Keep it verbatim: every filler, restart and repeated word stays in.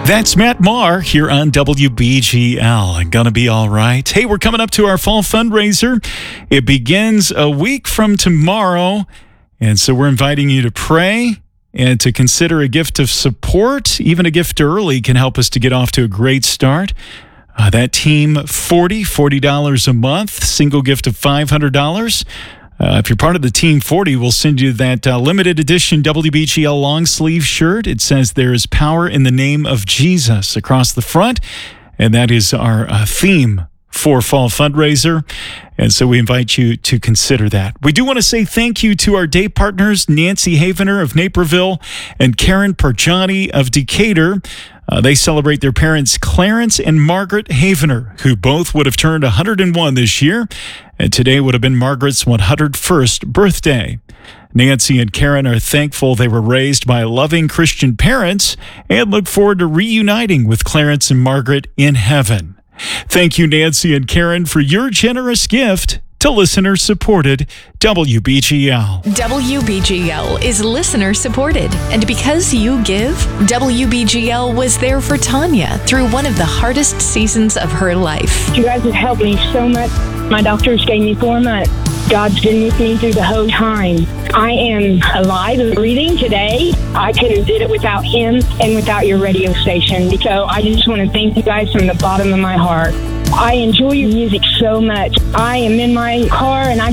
That's Matt Maher here on W B G L. And gonna be all right. Hey, we're coming up to our fall fundraiser. It begins a week from tomorrow. And so we're inviting you to pray and to consider a gift of support. Even a gift early can help us to get off to a great start. Uh, that team, forty dollars, forty dollars a month, single gift of five hundred dollars. Uh, if you're part of the Team forty, we'll send you that uh, limited edition W B G L long sleeve shirt. It says there is power in the name of Jesus across the front. And that is our uh, theme for Fall Fundraiser. And so we invite you to consider that. We do want to say thank you to our day partners, Nancy Havener of Naperville and Karen Parjani of Decatur. Uh, they celebrate their parents, Clarence and Margaret Havener, who both would have turned one hundred one this year. And today would have been Margaret's one hundred first birthday. Nancy and Karen are thankful they were raised by loving Christian parents and look forward to reuniting with Clarence and Margaret in heaven. Thank you, Nancy and Karen, for your generous gift to listener-supported W B G L. W B G L is listener-supported, and because you give, W B G L was there for Tanya through one of the hardest seasons of her life. You guys have helped me so much. My doctors gave me four months. God's been with me through the whole time. I am alive and breathing today. I couldn't have did it without him and without your radio station. So I just want to thank you guys from the bottom of my heart. I enjoy your music so much. I am in my car and I